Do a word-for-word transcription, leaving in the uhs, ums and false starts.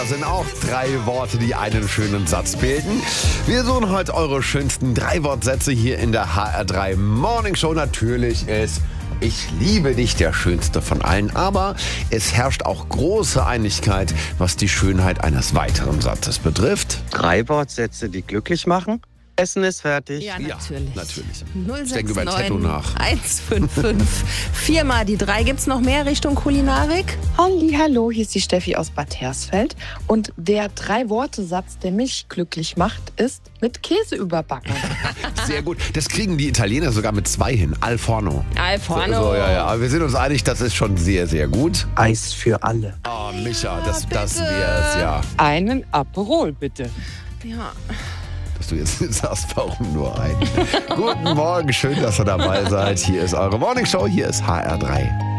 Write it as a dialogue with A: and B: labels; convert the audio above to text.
A: Das sind auch drei Worte, die einen schönen Satz bilden. Wir suchen heute eure schönsten drei Wortsätze hier in der H R drei Morning Show. Natürlich ist "Ich liebe dich" der schönste von allen, aber es herrscht auch große Einigkeit, was die Schönheit eines weiteren Satzes betrifft.
B: Drei Wortsätze, die glücklich machen. Essen ist fertig.
C: Ja, natürlich.
A: Ja, natürlich.
C: null
A: Ich denke über
C: sechs
A: ein Tattoo
C: neun
A: nach.
C: eins fünf fünf. Viermal die drei. Gibt's noch mehr Richtung Kulinarik?
D: Halli, hallo, hier ist die Steffi aus Bad Hersfeld. Und der Drei-Worte-Satz, der mich glücklich macht, ist mit Käse überbacken.
A: Sehr gut. Das kriegen die Italiener sogar mit zwei hin. Al forno.
C: Al forno.
A: So, so, ja, ja. Aber wir sind uns einig, das ist schon sehr, sehr gut.
B: Eis für alle.
A: Oh, Micha, das, das
C: bitte.
A: wär's, ja.
D: Einen Aperol, bitte.
C: Ja.
A: Dass du jetzt nicht sagst, warum nur ein. Guten Morgen, schön, dass ihr dabei seid. Hier ist eure Morning Show, hier ist H R drei.